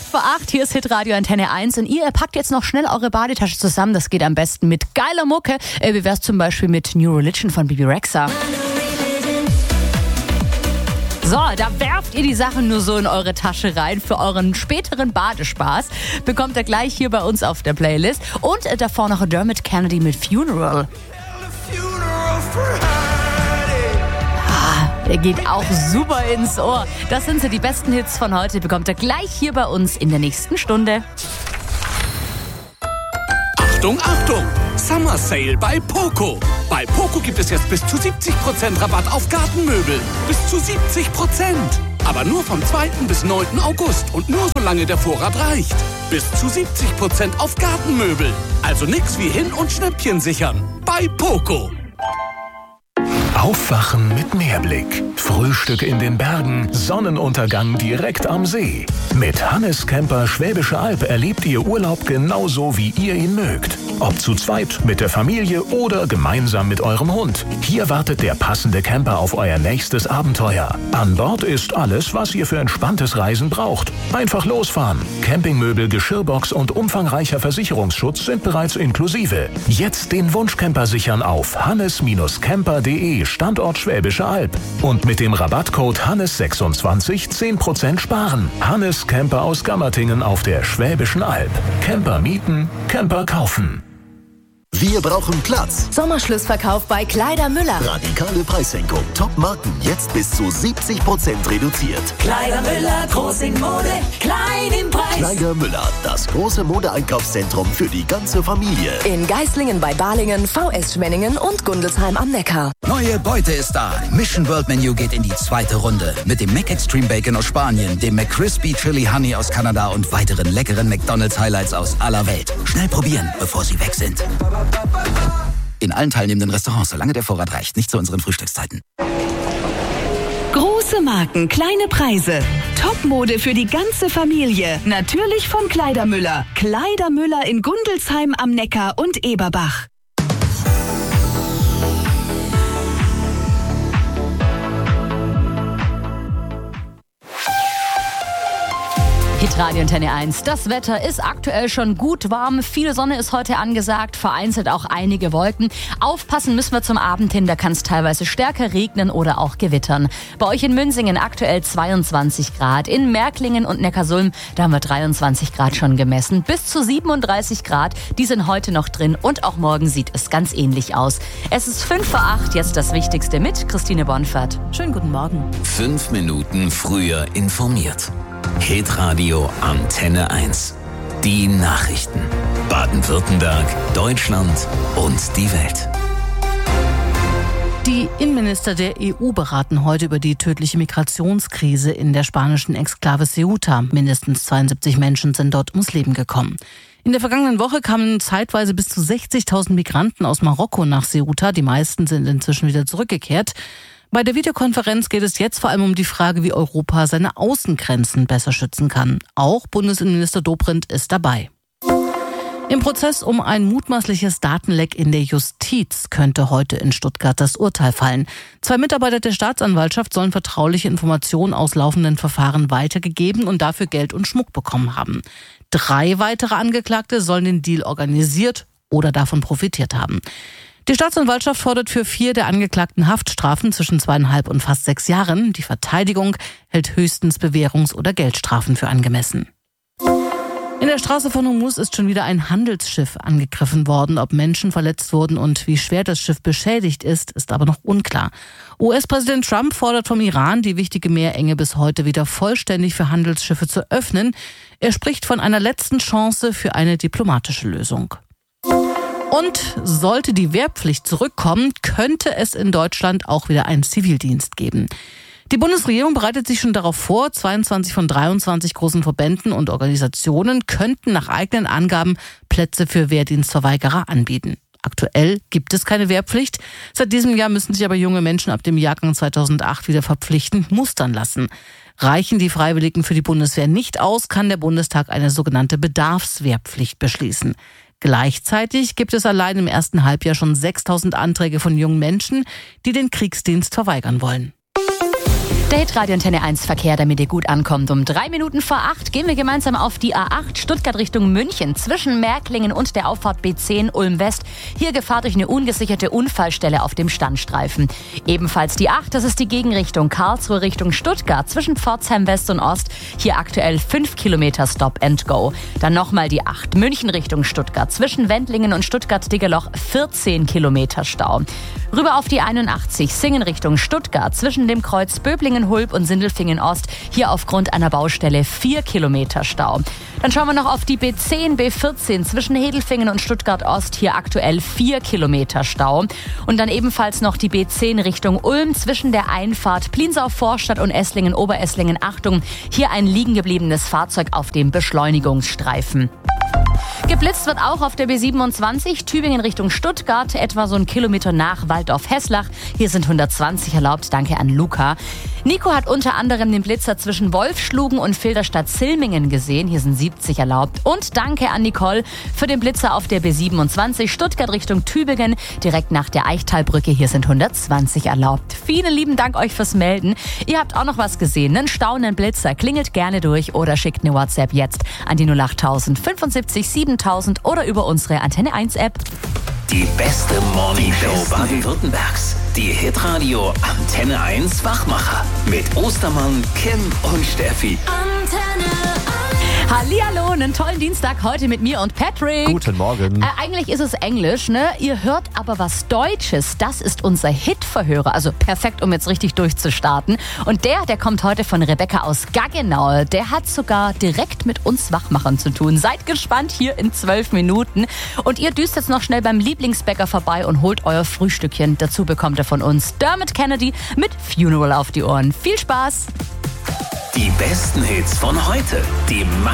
8:05, hier ist Hitradio Antenne 1 und ihr packt jetzt noch schnell eure Badetasche zusammen. Das geht am besten mit geiler Mucke. Wie wär's zum Beispiel mit New Religion von Bebe Rexha? So, da werft ihr die Sachen nur so in eure Tasche rein für euren späteren Badespaß. Bekommt ihr gleich hier bei uns auf der Playlist. Und davor noch Dermot Kennedy mit Funeral. Der geht auch super ins Ohr. Das sind so die besten Hits von heute. Bekommt ihr gleich hier bei uns in der nächsten Stunde. Achtung, Achtung! Summer Sale bei Poco. Bei Poco gibt es jetzt bis zu 70% Rabatt auf Gartenmöbel. Bis zu 70%. Aber nur vom 2. bis 9. August und nur solange der Vorrat reicht. Bis zu 70% auf Gartenmöbel. Also nix wie hin- und Schnäppchen sichern. Bei Poco. Aufwachen mit Meerblick. Frühstück in den Bergen, Sonnenuntergang direkt am See. Mit Hannes Camper Schwäbische Alb erlebt ihr Urlaub genauso, wie ihr ihn mögt. Ob zu zweit, mit der Familie oder gemeinsam mit eurem Hund. Hier wartet der passende Camper auf euer nächstes Abenteuer. An Bord ist alles, was ihr für entspanntes Reisen braucht. Einfach losfahren. Campingmöbel, Geschirrbox und umfangreicher Versicherungsschutz sind bereits inklusive. Jetzt den Wunschcamper sichern auf hannes-camper.de Standort Schwäbische Alb. Und mit dem Rabattcode Hannes26 10% sparen. Hannes Camper aus Gammertingen auf der Schwäbischen Alb. Camper mieten, Camper kaufen. Wir brauchen Platz. Sommerschlussverkauf bei Kleider Müller. Radikale Preissenkung. Top-Marken jetzt bis zu 70% reduziert. Kleider Müller, groß in Mode, klein im Preis. Kleider Müller, das große Modeeinkaufszentrum für die ganze Familie. In Geislingen bei Balingen, VS Schwenningen und Gundelsheim am Neckar. Neue Beute ist da. Mission World Menu geht in die 2. Runde. Mit dem McExtreme Bacon aus Spanien, dem McCrispy Chili Honey aus Kanada und weiteren leckeren McDonald's Highlights aus aller Welt. Schnell probieren, bevor sie weg sind. In allen teilnehmenden Restaurants, solange der Vorrat reicht. Nicht zu unseren Frühstückszeiten. Große Marken, kleine Preise. Topmode für die ganze Familie. Natürlich von Kleider Müller. Kleider Müller in Gundelsheim am Neckar und Eberbach. Hitradio Antenne 1. Das Wetter ist aktuell schon gut warm. Viel Sonne ist heute angesagt, vereinzelt auch einige Wolken. Aufpassen müssen wir zum Abend hin, da kann es teilweise stärker regnen oder auch gewittern. Bei euch in Münsingen aktuell 22 Grad. In Märklingen und Neckarsulm, da haben wir 23 Grad schon gemessen. Bis zu 37 Grad, die sind heute noch drin und auch morgen sieht es ganz ähnlich aus. Es ist 7:05, jetzt das Wichtigste mit Christine Bonfert. Schönen guten Morgen. 5 Minuten früher informiert. Hitradio Antenne 1. Die Nachrichten. Baden-Württemberg, Deutschland und die Welt. Die Innenminister der EU beraten heute über die tödliche Migrationskrise in der spanischen Exklave Ceuta. Mindestens 72 Menschen sind dort ums Leben gekommen. In der vergangenen Woche kamen zeitweise bis zu 60.000 Migranten aus Marokko nach Ceuta. Die meisten sind inzwischen wieder zurückgekehrt. Bei der Videokonferenz geht es jetzt vor allem um die Frage, wie Europa seine Außengrenzen besser schützen kann. Auch Bundesinnenminister Dobrindt ist dabei. Im Prozess um ein mutmaßliches Datenleck in der Justiz könnte heute in Stuttgart das Urteil fallen. 2 Mitarbeiter der Staatsanwaltschaft sollen vertrauliche Informationen aus laufenden Verfahren weitergegeben und dafür Geld und Schmuck bekommen haben. 3 weitere Angeklagte sollen den Deal organisiert oder davon profitiert haben. Die Staatsanwaltschaft fordert für 4 der Angeklagten Haftstrafen zwischen 2,5 und fast 6 Jahren. Die Verteidigung hält höchstens Bewährungs- oder Geldstrafen für angemessen. In der Straße von Hormuz ist schon wieder ein Handelsschiff angegriffen worden. Ob Menschen verletzt wurden und wie schwer das Schiff beschädigt ist, ist aber noch unklar. US-Präsident Trump fordert vom Iran, die wichtige Meerenge bis heute wieder vollständig für Handelsschiffe zu öffnen. Er spricht von einer letzten Chance für eine diplomatische Lösung. Und sollte die Wehrpflicht zurückkommen, könnte es in Deutschland auch wieder einen Zivildienst geben. Die Bundesregierung bereitet sich schon darauf vor, 22 von 23 großen Verbänden und Organisationen könnten nach eigenen Angaben Plätze für Wehrdienstverweigerer anbieten. Aktuell gibt es keine Wehrpflicht. Seit diesem Jahr müssen sich aber junge Menschen ab dem Jahrgang 2008 wieder verpflichtend mustern lassen. Reichen die Freiwilligen für die Bundeswehr nicht aus, kann der Bundestag eine sogenannte Bedarfswehrpflicht beschließen. Gleichzeitig gibt es allein im ersten Halbjahr schon 6.000 Anträge von jungen Menschen, die den Kriegsdienst verweigern wollen. Der Hitradio Antenne 1 Verkehr, damit ihr gut ankommt. Um 3 Minuten vor 8 gehen wir gemeinsam auf die A8 Stuttgart Richtung München zwischen Märklingen und der Auffahrt B10 Ulm West. Hier Gefahr durch eine ungesicherte Unfallstelle auf dem Standstreifen. Ebenfalls die 8, das ist die Gegenrichtung Karlsruhe Richtung Stuttgart zwischen Pforzheim West und Ost. Hier aktuell 5 Kilometer Stop and Go. Dann nochmal die 8 München Richtung Stuttgart zwischen Wendlingen und Stuttgart-Diggerloch 14 Kilometer Stau. Rüber auf die 81 Singen Richtung Stuttgart zwischen dem Kreuz Böblingen-Hulb und Sindelfingen-Ost. Hier aufgrund einer Baustelle 4 Kilometer Stau. Dann schauen wir noch auf die B10, B14 zwischen Hedelfingen und Stuttgart-Ost. Hier aktuell 4 Kilometer Stau. Und dann ebenfalls noch die B10 Richtung Ulm zwischen der Einfahrt Pliensau-Vorstadt und Esslingen-Oberesslingen. Achtung, hier ein liegen gebliebenes Fahrzeug auf dem Beschleunigungsstreifen. Geblitzt wird auch auf der B27 Tübingen Richtung Stuttgart, etwa so 1 Kilometer nach Waldorf-Hesslach. Hier sind 120 erlaubt, danke an Luca. Nico hat unter anderem den Blitzer zwischen Wolfschlugen und Filderstadt-Silmingen gesehen. Hier sind 70 erlaubt. Und danke an Nicole für den Blitzer auf der B27 Stuttgart Richtung Tübingen, direkt nach der Eichtalbrücke. Hier sind 120 erlaubt. Vielen lieben Dank euch fürs Melden. Ihr habt auch noch was gesehen, einen staunenden Blitzer. Klingelt gerne durch oder schickt eine WhatsApp jetzt an die 08000 75 7000 oder über unsere Antenne 1 App. Die beste Morningshow Baden-Württembergs. Die Hitradio Antenne 1 Wachmacher. Mit Ostermann, Kim und Steffi. Hallihallo, einen tollen Dienstag heute mit mir und Patrick. Guten Morgen. Eigentlich ist es Englisch, ne? Ihr hört aber was Deutsches. Das ist unser Hitverhörer. Also perfekt, um jetzt richtig durchzustarten. Und der kommt heute von Rebecca aus Gaggenau. Der hat sogar direkt mit uns Wachmachern zu tun. Seid gespannt hier in 12 Minuten. Und ihr düst jetzt noch schnell beim Lieblingsbäcker vorbei und holt euer Frühstückchen. Dazu bekommt ihr von uns Dermot Kennedy mit Funeral auf die Ohren. Viel Spaß! Die besten Hits von heute. Die